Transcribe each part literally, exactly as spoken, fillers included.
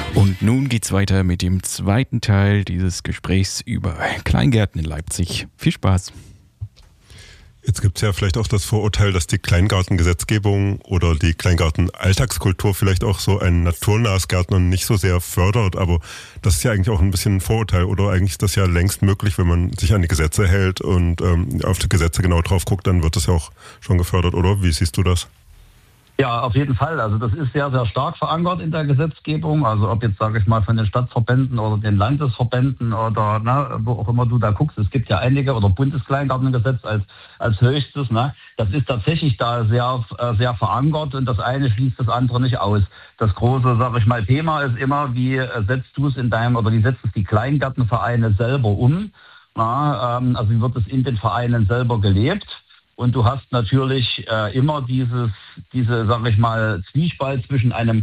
Und nun geht's weiter mit dem zweiten Teil dieses Gesprächs über Kleingärten in Leipzig. Viel Spaß! Jetzt gibt es ja vielleicht auch das Vorurteil, dass die Kleingartengesetzgebung oder die Kleingarten-Alltagskultur vielleicht auch so ein naturnahes Gärtnern nicht so sehr fördert, aber das ist ja eigentlich auch ein bisschen ein Vorurteil, oder eigentlich ist das ja längst möglich, wenn man sich an die Gesetze hält und ähm, auf die Gesetze genau drauf guckt, dann wird das ja auch schon gefördert, oder? Wie siehst du das? Ja, auf jeden Fall. Also das ist sehr, sehr stark verankert in der Gesetzgebung. Also ob jetzt, sage ich mal, von den Stadtverbänden oder den Landesverbänden oder ne, wo auch immer du da guckst. Es gibt ja einige, oder Bundeskleingartengesetz als als höchstes. Ne, das ist tatsächlich da sehr, sehr verankert und das eine schließt das andere nicht aus. Das große, sage ich mal, Thema ist immer, wie setzt du es in deinem, oder wie setzt es die Kleingärtenvereine selber um? Na, ähm, also wie wird es in den Vereinen selber gelebt? Und du hast natürlich äh, immer dieses, diese, sag ich mal, Zwiespalt zwischen einem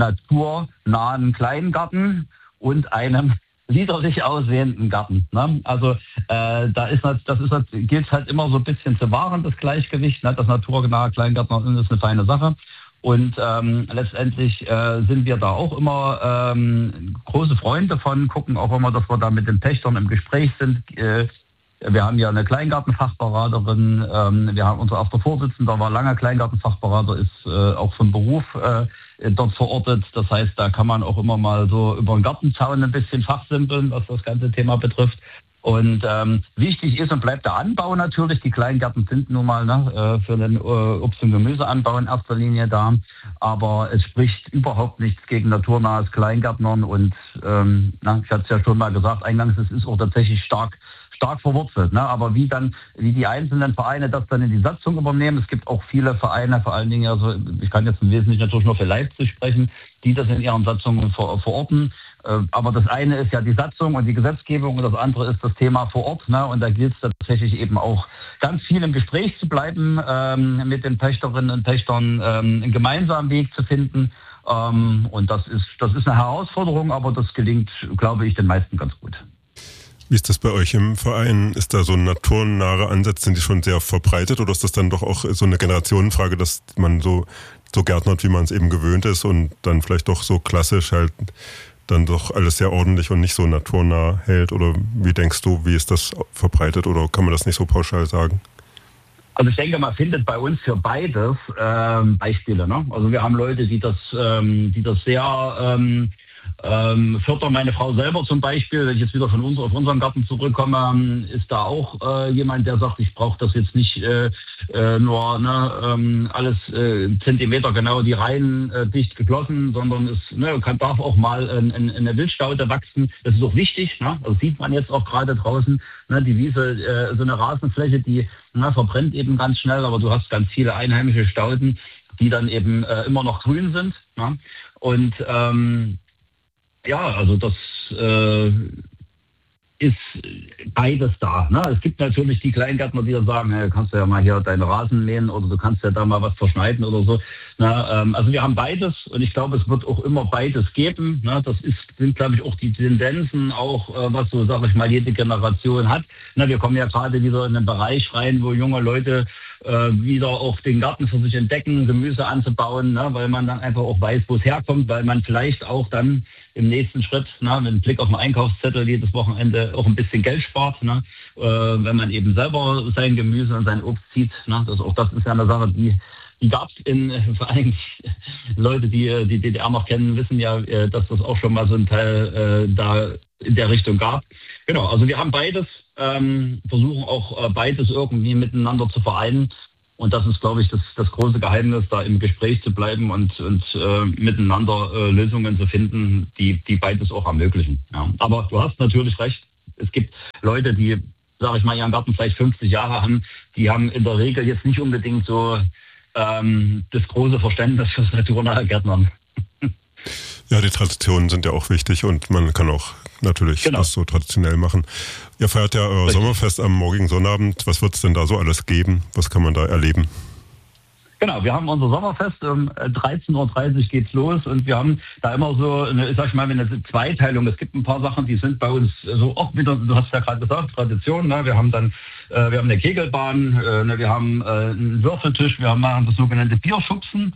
naturnahen Kleingarten und einem liederlich aussehenden Garten. Ne? Also äh, da ist das ist gilt halt immer so ein bisschen zu wahren, das Gleichgewicht. Ne? Das naturnahe Kleingarten ist eine feine Sache. Und ähm, letztendlich äh, sind wir da auch immer ähm, große Freunde von, gucken auch immer, dass wir da mit den Pächtern im Gespräch sind. Äh, Wir haben ja eine Kleingartenfachberaterin, ähm, wir haben unser erster Vorsitzender, war lange Kleingartenfachberater, ist äh, auch von Beruf äh, dort verortet. Das heißt, da kann man auch immer mal so über den Gartenzaun ein bisschen fachsimpeln, was das ganze Thema betrifft. Und ähm, wichtig ist und bleibt der Anbau natürlich. Die Kleingärten sind nun mal ne, für den äh, Obst- und Gemüseanbau in erster Linie da. Aber es spricht überhaupt nichts gegen naturnahes Kleingärtnern. Und ähm, na, ich hatte es ja schon mal gesagt, eingangs, es ist auch tatsächlich stark stark verwurzelt. Ne? Aber wie dann, wie die einzelnen Vereine das dann in die Satzung übernehmen, es gibt auch viele Vereine, vor allen Dingen, also ich kann jetzt im Wesentlichen natürlich nur für Leipzig sprechen, die das in ihren Satzungen ver verorten. Aber das eine ist ja die Satzung und die Gesetzgebung und das andere ist das Thema vor Ort. Ne? Und da gilt es tatsächlich eben auch ganz viel im Gespräch zu bleiben, ähm, mit den Pächterinnen und Pächtern ähm, einen gemeinsamen Weg zu finden. Ähm, und das ist, das ist eine Herausforderung, aber das gelingt, glaube ich, den meisten ganz gut. Wie ist das bei euch im Verein? Ist da so ein naturnahe Ansatz, sind die schon sehr verbreitet oder ist das dann doch auch so eine Generationenfrage, dass man so, so gärtnert, wie man es eben gewöhnt ist und dann vielleicht doch so klassisch halt dann doch alles sehr ordentlich und nicht so naturnah hält? Oder wie denkst du, wie ist das verbreitet oder kann man das nicht so pauschal sagen? Also ich denke, man findet bei uns für beides ähm, Beispiele. Ne? Also wir haben Leute, die das, ähm, die das sehr ähm, Ähm, fördern. Meine Frau selber zum Beispiel, wenn ich jetzt wieder von uns auf unseren Garten zurückkomme, ist da auch äh, jemand, der sagt, ich brauche das jetzt nicht äh, äh, nur ne, ähm, alles äh, Zentimeter genau die Reihen äh, dicht geschlossen, sondern es ne, kann, darf auch mal in, in, in eine Wildstaude wachsen. Das ist auch wichtig. Ne? Das sieht man jetzt auch gerade draußen. Ne? Die Wiese, äh, so eine Rasenfläche, die ne, verbrennt eben ganz schnell, aber du hast ganz viele einheimische Stauden, die dann eben äh, immer noch grün sind. Ne? Und ähm, ja, also das äh, ist beides da. Ne? Es gibt natürlich die Kleingärtner, die da sagen, hey, kannst du ja mal hier deinen Rasen mähen oder du kannst ja da mal was verschneiden oder so. Na, ähm, also wir haben beides und ich glaube, es wird auch immer beides geben. Ne? Das ist, sind, glaube ich, auch die Tendenzen, auch äh, was so, sage ich mal, jede Generation hat. Na, wir kommen ja gerade wieder in einen Bereich rein, wo junge Leute äh, wieder auch den Garten für sich entdecken, Gemüse anzubauen, ne? Weil man dann einfach auch weiß, wo es herkommt, weil man vielleicht auch dann im nächsten Schritt, ne, mit Blick auf den Einkaufszettel jedes Wochenende auch ein bisschen Geld spart, ne, äh, wenn man eben selber sein Gemüse und sein Obst zieht. Ne, das, auch das ist ja eine Sache, die, die gab es in, vor allem Leute, die die D D R noch kennen, wissen ja, äh, dass das auch schon mal so ein Teil äh, da in der Richtung gab. Genau, also wir haben beides, ähm, versuchen auch äh, beides irgendwie miteinander zu vereinen. Und das ist, glaube ich, das, das große Geheimnis, da im Gespräch zu bleiben und, und äh, miteinander äh, Lösungen zu finden, die, die beides auch ermöglichen. Ja. Aber du hast natürlich recht, es gibt Leute, die, sage ich mal, ihren Garten vielleicht fünfzig Jahre haben, die haben in der Regel jetzt nicht unbedingt so ähm, das große Verständnis fürs naturnahe Gärtnern. Ja, die Traditionen sind ja auch wichtig und man kann auch natürlich genau. das so traditionell machen. Ihr feiert ja euer Richtig. Sommerfest am morgigen Sonnabend. Was wird es denn da so alles geben? Was kann man da erleben? Genau, wir haben unser Sommerfest, um dreizehn Uhr dreißig geht's los und wir haben da immer so, eine, ich sag mal, eine Zweiteilung. Es gibt ein paar Sachen, die sind bei uns so auch wieder, du hast ja gerade gesagt, Tradition. Ne? Wir haben dann, äh, wir haben eine Kegelbahn, äh, ne? wir haben äh, einen Würfeltisch, wir machen das sogenannte Bierschubsen.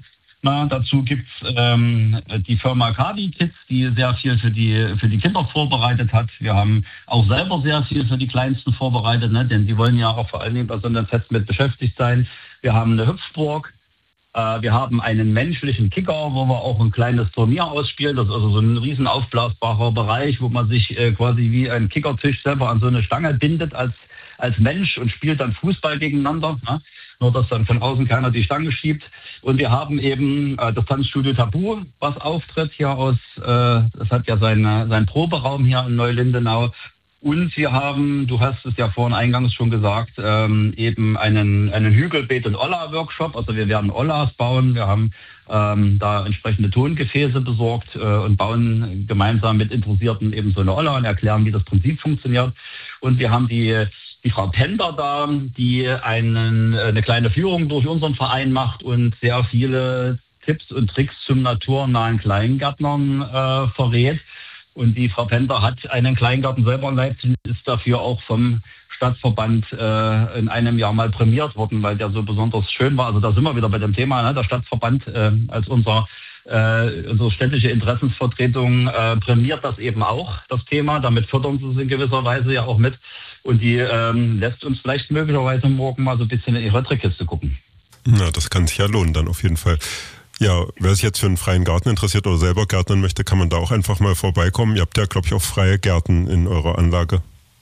Na, dazu gibt's ähm, die Firma Kavi Kids, die sehr viel für die für die Kinder vorbereitet hat. Wir haben auch selber sehr viel für die Kleinsten vorbereitet, ne? Denn die wollen ja auch vor allen Dingen bei so einem Fest mit beschäftigt sein. Wir haben eine Hüpfburg, äh, wir haben einen menschlichen Kicker, wo wir auch ein kleines Turnier ausspielen. Das ist also so ein riesen aufblasbarer Bereich, wo man sich äh, quasi wie ein Kickertisch selber an so eine Stange bindet als als Mensch und spielt dann Fußball gegeneinander, ne? Nur dass dann von außen keiner die Stange schiebt. Und wir haben eben äh, das Tanzstudio Tabu, was auftritt hier aus, äh, das hat ja seine, seinen Proberaum hier in Neulindenau. Und wir haben, du hast es ja vorhin eingangs schon gesagt, ähm, eben einen, einen Hügelbeet- und Olla-Workshop. Also wir werden Ollas bauen. Wir haben ähm, da entsprechende Tongefäße besorgt äh, und bauen gemeinsam mit Interessierten eben so eine Olla und erklären, wie das Prinzip funktioniert. Und wir haben die die Frau Pender da, die einen, eine kleine Führung durch unseren Verein macht und sehr viele Tipps und Tricks zum naturnahen Kleingärtnern äh, verrät. Und die Frau Pender hat einen Kleingarten selber in Leipzig, ist dafür auch vom Stadtverband äh, in einem Jahr mal prämiert worden, weil der so besonders schön war. Also da sind wir wieder bei dem Thema, ne? Der Stadtverband äh, als unser Äh, unsere städtische Interessensvertretung äh, prämiert das eben auch, das Thema. Damit fördern sie es in gewisser Weise ja auch mit. Und die ähm, lässt uns vielleicht möglicherweise morgen mal so ein bisschen in ihre Trickkiste gucken. Na, das kann sich ja lohnen dann auf jeden Fall. Ja, wer sich jetzt für einen freien Garten interessiert oder selber gärtnern möchte, kann man da auch einfach mal vorbeikommen. Ihr habt ja, glaube ich, auch freie Gärten in eurer Anlage.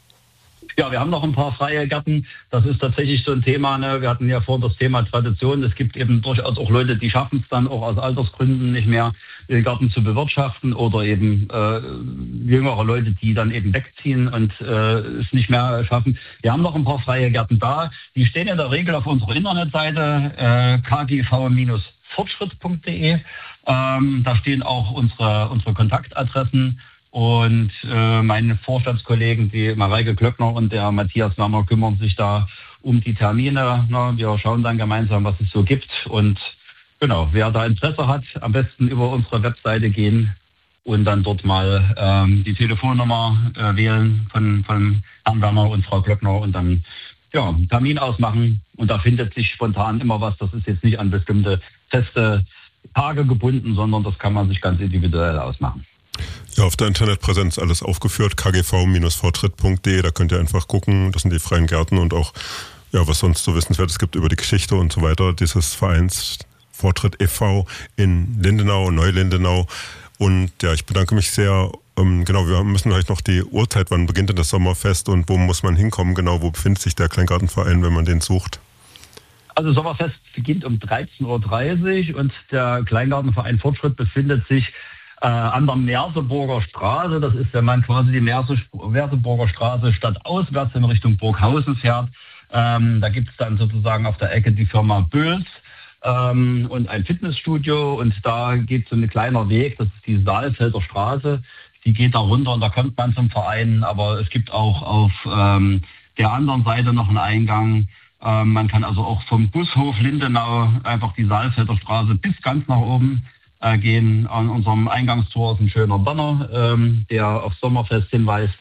Ja, wir haben noch ein paar freie Gärten. Das ist tatsächlich so ein Thema. Ne? Wir hatten ja vorhin das Thema Tradition. Es gibt eben durchaus auch Leute, die schaffen es dann auch aus Altersgründen nicht mehr, den Garten zu bewirtschaften oder eben äh, jüngere Leute, die dann eben wegziehen und äh, es nicht mehr schaffen. Wir haben noch ein paar freie Gärten da. Die stehen in der Regel auf unserer Internetseite äh, k g v fortschritt punkt d e. Ähm, da stehen auch unsere, unsere Kontaktadressen. Und äh, meine Vorstandskollegen, die Mareike Klöckner und der Matthias Werner, kümmern sich da um die Termine. Na, wir schauen dann gemeinsam, was es so gibt. Und genau, wer da Interesse hat, am besten über unsere Webseite gehen und dann dort mal ähm, die Telefonnummer äh, wählen von, von Herrn Werner und Frau Klöckner und dann ja, einen Termin ausmachen. Und da findet sich spontan immer was. Das ist jetzt nicht an bestimmte feste Tage gebunden, sondern das kann man sich ganz individuell ausmachen. Ja, auf der Internetpräsenz alles aufgeführt, k g v fortschritt punkt d e, da könnt ihr einfach gucken, das sind die freien Gärten und auch, ja, was sonst so Wissenswertes gibt über die Geschichte und so weiter, dieses Vereins Fortschritt e V in Lindenau, Neulindenau. Und ja, ich bedanke mich sehr. Ähm, genau, wir müssen vielleicht noch die Uhrzeit, wann beginnt denn das Sommerfest und wo muss man hinkommen, genau, wo befindet sich der Kleingartenverein, wenn man den sucht? Also das Sommerfest beginnt um dreizehn Uhr dreißig und der Kleingartenverein Fortschritt befindet sich Äh, an der Merseburger Straße. Das ist, wenn man quasi die Merse, Merseburger Straße stadtauswärts in Richtung Burghausen fährt. Ähm, da gibt es dann sozusagen auf der Ecke die Firma Böls ähm, und ein Fitnessstudio. Und da geht so ein kleiner Weg, das ist die Saalfelder Straße. Die geht da runter und da kommt man zum Verein. Aber es gibt auch auf ähm, der anderen Seite noch einen Eingang. Ähm, man kann also auch vom Bushof Lindenau einfach die Saalfelder Straße bis ganz nach oben gehen. An unserem Eingangstor ist ein schöner Banner, ähm, der aufs Sommerfest hinweist.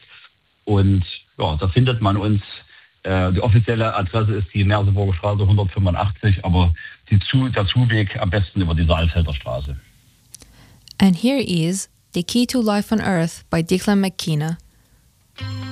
Und ja, da findet man uns. Äh, die offizielle Adresse ist die Merseburger Straße hundertfünfundachtzig, aber die Zu- der Zuweg am besten über die Saalfelder Straße. And here is The Key to Life on Earth by Declan McKenna.